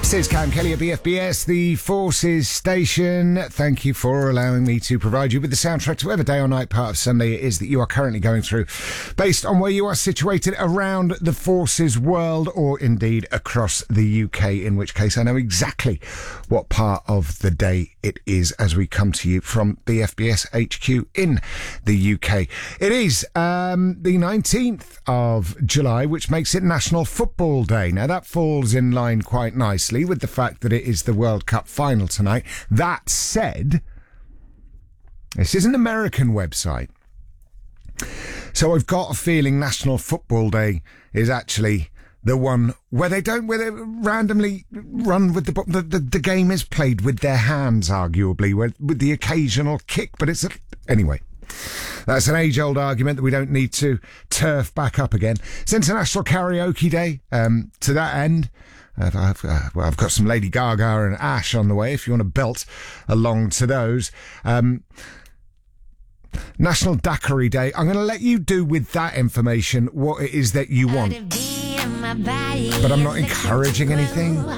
This is Cam Kelly at BFBS, the Forces station. Thank you for allowing me to provide you with the soundtrack to whatever day or night part of Sunday it is that you are currently going through, based on where you are situated around the Forces world, or indeed across the UK, in which case I know exactly what part of the day it is as we come to you from BFBS HQ in the UK. It is the 19th of July, which makes it National Football Day. Now, that falls in line quite nicely with the fact that it is the World Cup final tonight. That said, this is an American website, so I've got a feeling National Football Day is actually the one where they randomly run with the game is played with their hands, arguably, with the occasional kick, but anyway. That's an age-old argument that we don't need to turf back up again. It's International Karaoke Day. To that end, I've got some Lady Gaga and Ash on the way if you want to belt along to those. National Daiquiri Day. I'm going to let you do with that information what it is that you want. But I'm not encouraging anything.